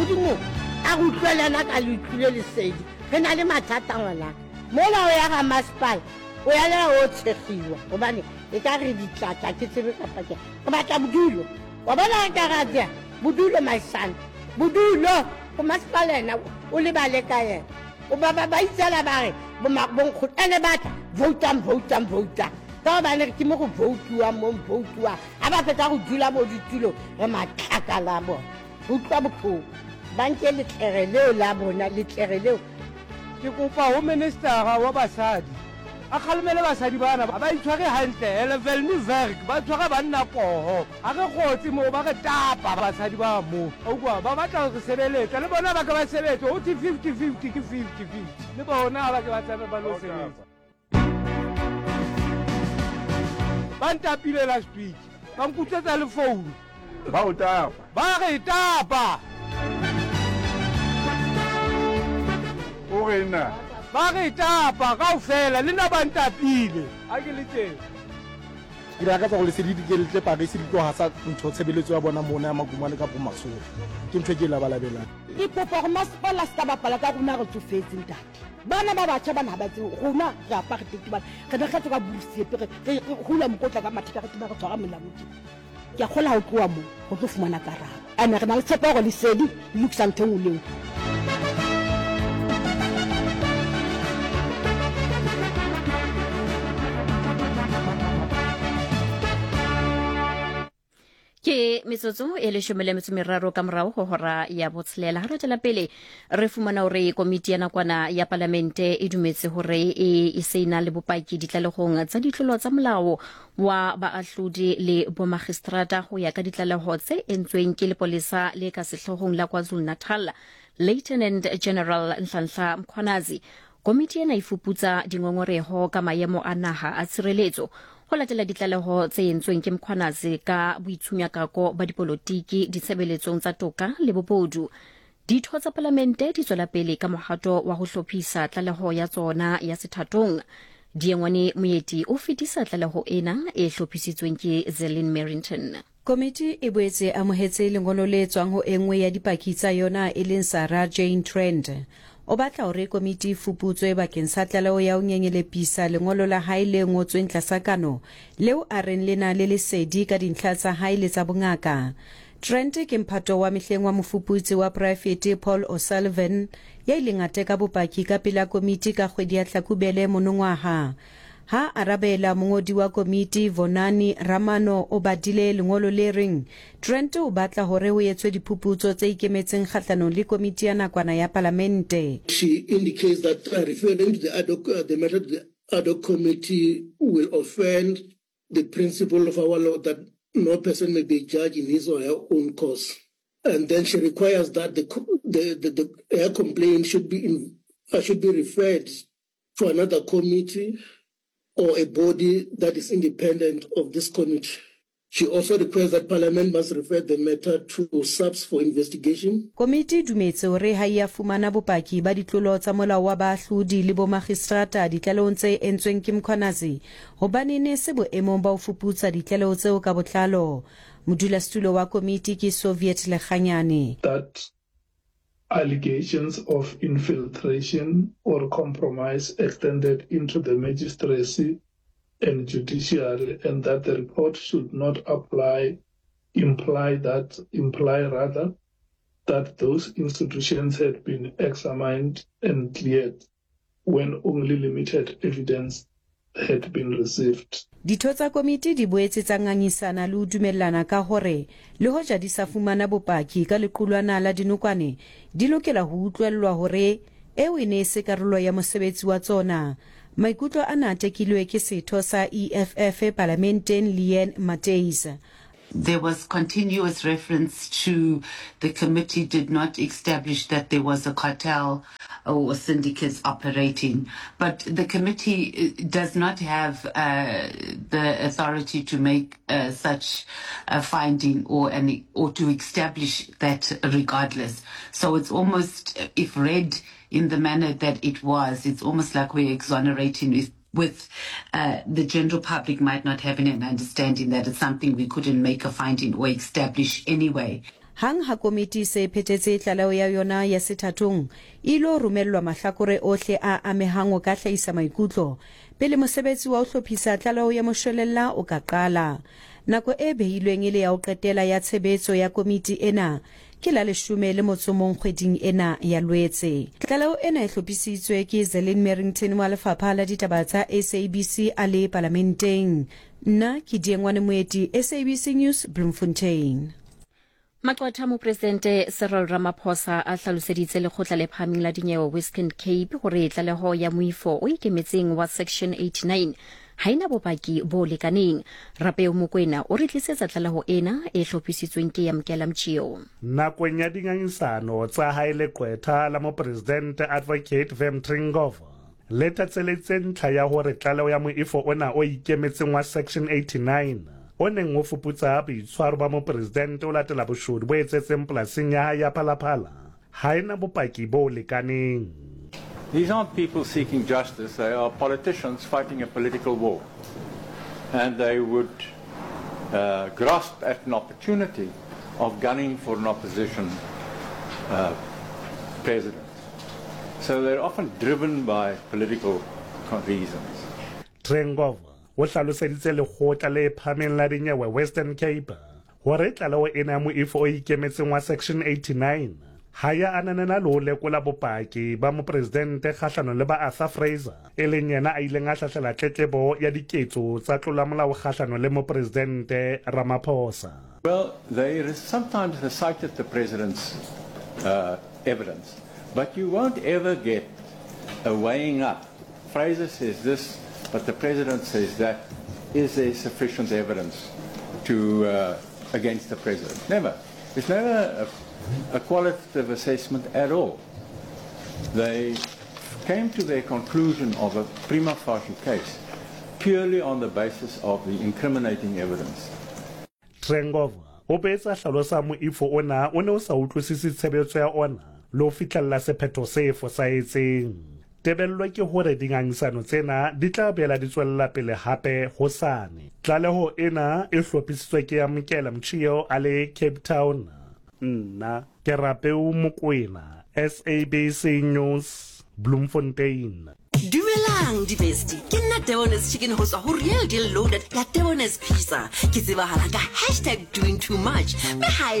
modimo a go utlwelana ka le utlwile lesedi re na le mathata ngwana mola o ya ga masepala o ya le o tshegiwa gobane e ka re ditlatla ke tsebe kapa ke re batla bodulo wa bona ka ratya bodulo my son bodulo go masepala ena o le bale ka yena o ba itsela ba re bonkgo ene batla vouta ka ba ne ke mo go voutua a ba fetsa go dula mo ditulo re matlaka la bona go tla botlhoko ba nke letlere la bona letlere leo ke kopa ho ministera wa basadi a khalmele basadi bana ba itshware hantle level ni verk ba tshwara banna poho a re gotsi mo ba re tapa basadi ba mo o kwa ba batla go sebeletsa le bona ba ka ba sebetsa o ti 50-50 ke 50-50 le bona ba ke ba tsame ba lo sebetsa ba ntapile last week ba nkutsetsa le phone ba o tapa ba re tapa o rena ba re tapa kaofela le na ba ntapile a ke le teng ke raka tsa go le sedidi ke le tlepa re se ditlo ha sa ntho tshebeletso ya bona mona ya magumane ka bomasolo ke ntho ke la balabelang ke popo go masepala se ka bapala ka rona re tsofetse ntate bana ba batjha bana ba tse rona re apartheid bana re na kgetho ka busiepe re hula mokotla ka mathata re tla re tshwara melamuti ke a khola ho tloa mo go tlo fumana karabo ana re na le tshepo go le sedi luksa ntho ngwe leng ke metsotso e le shomele meraro ka morao go hora ya botshelela ha re tla pele re fumana hore komiti ya nakwana ya parlamente e dumetse hore e seina le bopaki ditlalegong tsa ditlolo tsa molao wa baahlodi le bomagistrata go ya ka ditlaleho tse entsweng ke lepolesa le ka sehlogong la KwaZulu-Natal. Lieutenant General Nhlanhla Mkhwanazi komiti ena e fuputsa dingongoreho ka maemo a naha a tshireletso go latela ditlaleho tse entsweng ke Mkhwanazi ka boitshunyakako ba dipolotiki ditshebeletsong tsa toka le bobodu. Ditho tsa parlamente di tswela pele ka mohato wa go hlophisa tlaleho ya tsona ya sethatong. Diengwane moeti o fetisa tlaleho ena e hlophisitsweng ke Zelin Merrington. Komiti e boetse amohetse lengolo le tswang ho engwe ya dipaki tsa yona e leng Sarah Jane Trend. O batla hore komiti fuputswe bakeng sa tlaleho ya ho nyenyelepisa lengolo la hae le ngotsweng tlasakano leo a reng lena le lesedi ka dintlha tsa hae le tsa bongaka. Trent ke mphato wa mehleng wa mofuputsi wa private Paul O'Sullivan ya ileng a teka bopaki ka pela komiti ka kgwedi ya Hlakubele monongwaha. Ha arabela mongodi wa komiti Vonani Ramano o badile lengolo le reng Trent o batla hore ho etswe diphuputso tse ikemetseng kgahlano le komiti ya nakwana ya parlamente. She indicates that referring to the matter to the ad hoc committee will offend the principle of our law that no person may be judged in his or her own cause. And then she requires that her complaint should be referred to another committee or a body that is independent of this committee. She also requires that Parliament must refer the matter to SAPS for investigation. Komiti dumetse hore ha ia fumana bopaki ba ditlolo tsa molao wa baahlodi le bomagistrata ditlalong tse entsweng ke Mkhwanazi hobane ne se boemong ba ho fuputsa ditlalo tseo ka botlalo. Modulasetulo wa komiti ke Soviet Lekganyane. That allegations of infiltration or compromise extended into the magistracy and judiciary, and that the report should not imply rather that those institutions had been examined and cleared when only limited evidence had been received. Ditho tsa komiti di boetse tsa ngangisana le ho dumellana ka hore le hoja di sa fumana bopaki ka lequlwana la dinokwane di lokela ho utlwellwa hore eo ne se karolo ya mosebetsi wa tsona. Maikutlo ana tekilwe ke setho sa EFF parlamenteng Leanne Mateis. There was continuous reference to the committee did not establish that there was a cartel or syndicates operating, but the committee does not have the authority to make such a finding or to establish that regardless. So it's almost, if read in the manner that it was, it's almost like we're exonerating with the general public might not have an understanding that it's something we couldn't make a finding or establish anyway. hang ha komiti se phethetse tlalao ya yona ya sethathong ilo romellwa mahlakore ohle a amehango ka hlahisa maikutlo pele mosebetsi wa ho hlophisa tlalao ya moshwelella o ka qala. Nako e behilweng ile ya ho qetela ya tshebetso ya komiti ena ke la 11 kgweding ena ya Lwetse. Tlalao ena e hlophisitswe ke Zelin Merrington wa lefapha la ditaba tsa SABC a le parlamenteng. Nna ke Diengwane Moeti, SABC News, Bloemfontein. Maqwetha mopresidente Cyril Ramaphosa a hlaloseditse lekgotla le phahameng la dinyewe Western Cape hore tlaleho ya moifo o ikemetseng wa section 89 haina bopaki bo lekaneng. Rapeo Mokoena o re tlisetsa tlaleho ena e hlophisitsweng ke ya Mkela Mtshio. Nakong ya dingangisano tsa hae leqwetha la mopresidente Advocate Vem Tringova le tatseletse ntlha ya hore tlaleho ya moifo ona o ikemetseng wa section 89 o neng o fuputsa boitshwaro ba mopresidente o latela boshodu bo etsetseng polasing ya hae ya Phalaphala haina bopaki bo lekaneng. These aren't people seeking justice, they are politicians fighting a political war. And they would grasp at an opportunity of gunning for an opposition president. So they're often driven by political reasons. Trengova o hlaloseditse lekgotla le phahameng la dinyewe Western Cape hore tlaleho ena ya moifo o ikemetseng wa section 89 haya ananela lo lekola bopaki ba mopresidente kgahlano le ba Arthur Fraser e leng yena a ileng a hlahlela tletlebo ya diketso tsa tlolamolao kgahlano le mopresidente Ramaphosa. Well, they sometimes recited the president's evidence, but you won't ever get a weighing up. Fraser says this, but the president says that. Is there sufficient evidence to against the president? Never. There's never a qualitative assessment at all. They came to their conclusion of a prima facie case purely on the basis of the incriminating evidence. Trengova o betsa hlalosa moifo ona o ne o sa utlwisise tshebetso ya ona lo fitlhella sephetho se fosahetseng. Tebello ke hore dingangisano tsena di tla bela di tswella pele hape hosane. Tlaleho ena e hlophisitswe ke ya Mkela Mtshio a le Cape Town. Nna ke Rapeo Mokoena, SABC News, Bloemfontein. Dumelang di besti, ke nna Debona's Chicken ho tswa ho Real Deal Loaded ya Debona's Pizza. Ke tsebahala ka #doing too much.